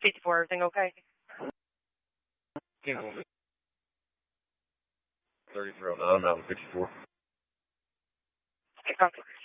54, everything okay? 3309, I'm out of 54. Okay, copy.